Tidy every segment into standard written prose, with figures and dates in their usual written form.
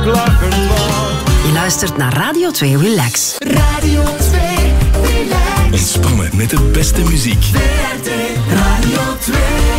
lachend was. Je luistert naar Radio 2 Relax. Radio 2 Relax. Ontspannen met de beste muziek. VRT Radio 2.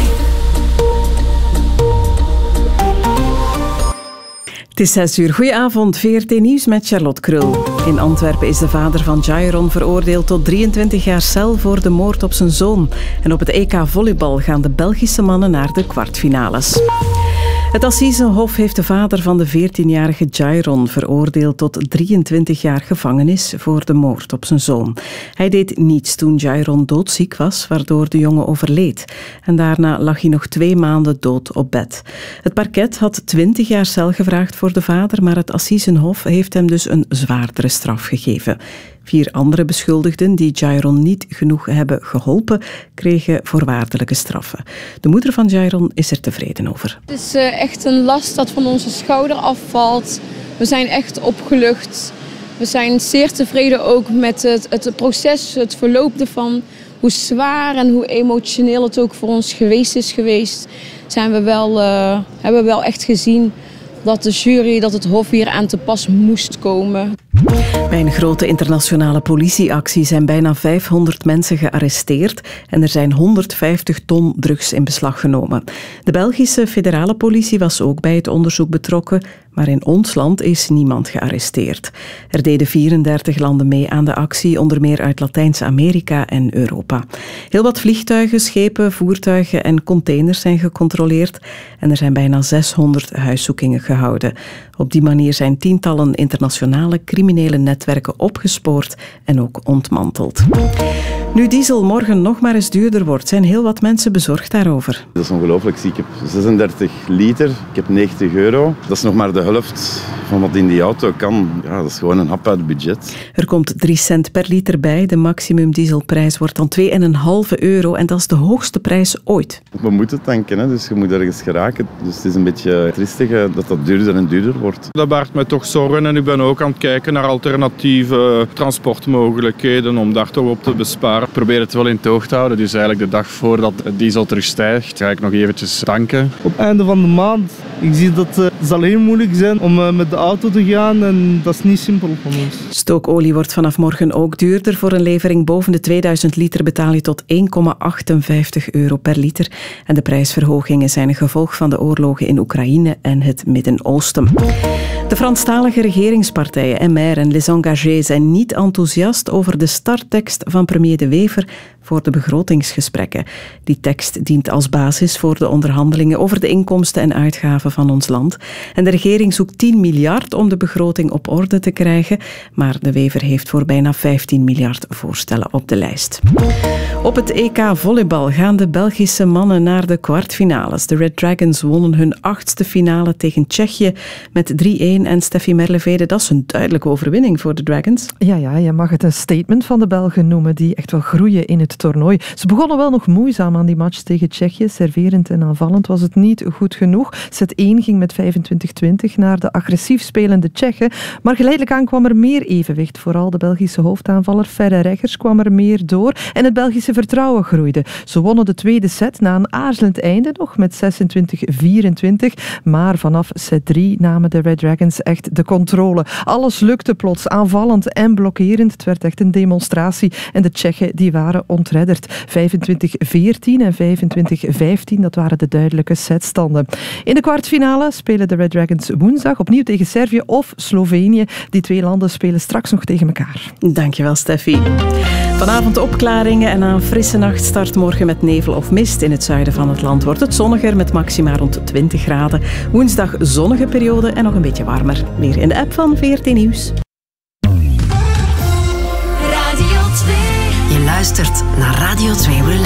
Het is 6 uur. Goedenavond, VRT Nieuws met Charlotte Krul. In Antwerpen is de vader van Jairon veroordeeld tot 23 jaar cel voor de moord op zijn zoon. En op het EK volleybal gaan de Belgische mannen naar de kwartfinales. Het Assisehof heeft de vader van de 14-jarige Jairon veroordeeld tot 23 jaar gevangenis voor de moord op zijn zoon. Hij deed niets toen Jairon doodziek was, waardoor de jongen overleed. En daarna lag hij nog 2 maanden dood op bed. Het parket had 20 jaar cel gevraagd voor de vader, maar het Assisehof heeft hem dus een zwaardere straf gegeven. 4 andere beschuldigden die Jairon niet genoeg hebben geholpen, kregen voorwaardelijke straffen. De moeder van Jairon is er tevreden over. Het is echt een last dat van onze schouder afvalt. We zijn echt opgelucht. We zijn zeer tevreden ook met het proces, het verloop ervan. Hoe zwaar en hoe emotioneel het ook voor ons geweest, hebben we wel echt gezien dat de jury, dat het hof hier aan te pas moest komen. Bij een grote internationale politieactie zijn bijna 500 mensen gearresteerd en er zijn 150 ton drugs in beslag genomen. De Belgische federale politie was ook bij het onderzoek betrokken, maar in ons land is niemand gearresteerd. Er deden 34 landen mee aan de actie, onder meer uit Latijns-Amerika en Europa. Heel wat vliegtuigen, schepen, voertuigen en containers zijn gecontroleerd en er zijn bijna 600 huiszoekingen gehouden. Op die manier zijn tientallen internationale criminele netwerken opgespoord en ook ontmanteld. Nu diesel morgen nog maar eens duurder wordt, zijn heel wat mensen bezorgd daarover. Dat is ongelooflijk. Ik heb 36 liter, ik heb 90 euro. Dat is nog maar de helft van wat in die auto kan. Ja, dat is gewoon een hap uit het budget. Er komt 3 cent per liter bij. De maximumdieselprijs wordt dan €2,5 en dat is de hoogste prijs ooit. We moeten tanken, hè, dus je moet ergens geraken. Dus het is een beetje triestig dat dat duurder en duurder wordt. Dat baart mij toch zorgen en ik ben ook aan het kijken naar alternatieve transportmogelijkheden om daar toch op te besparen. Ik probeer het wel in toog te houden, dus eigenlijk de dag voordat het diesel terugstijgt, ga ik nog eventjes tanken. Op het einde van de maand, ik zie dat het zal heel moeilijk zijn om met de auto te gaan en dat is niet simpel voor ons. Stookolie wordt vanaf morgen ook duurder. Voor een levering boven de 2000 liter betaal je tot €1,58 per liter. En de prijsverhogingen zijn een gevolg van de oorlogen in Oekraïne en het Midden-Oosten. De Franstalige regeringspartijen MR en Les Engagés zijn niet enthousiast over de starttekst van premier De Wever voor de begrotingsgesprekken. Die tekst dient als basis voor de onderhandelingen over de inkomsten en uitgaven van ons land. En de regering zoekt 10 miljard om de begroting op orde te krijgen, maar De Wever heeft voor bijna 15 miljard voorstellen op de lijst. Op het EK volleybal gaan de Belgische mannen naar de kwartfinales. De Red Dragons wonnen hun 8e finale tegen Tsjechië met 3-1 en Steffi Merlevede, dat is een duidelijke overwinning voor de Dragons. Ja, je mag het een statement van de Belgen noemen die echt wel groeien in het toernooi. Ze begonnen wel nog moeizaam aan die match tegen Tsjechië. Serverend en aanvallend was het niet goed genoeg. Set 1 ging met 25-20 naar de agressief spelende Tsjechen. Maar geleidelijk aan kwam er meer evenwicht. Vooral de Belgische hoofdaanvaller Ferre Reggers kwam er meer door. En het Belgische vertrouwen groeide. Ze wonnen de tweede set na een aarzelend einde nog met 26-24. Maar vanaf set 3 namen de Red Dragons echt de controle. Alles lukte plots, aanvallend en blokkerend. Het werd echt een demonstratie. En de Tsjechen die waren ontredderd. 25-14 en 25-15, dat waren de duidelijke setstanden. In de kwartfinale spelen de Red Dragons woensdag opnieuw tegen Servië of Slovenië. Die 2 landen spelen straks nog tegen elkaar. Dankjewel, Steffi. Vanavond opklaringen en na een frisse nacht start morgen met nevel of mist. In het zuiden van het land wordt het zonniger met maxima rond 20 graden. Woensdag zonnige periode en nog een beetje warmer. Meer in de app van VRT Nieuws. Radio 2. Je luistert naar Radio 2 Relax.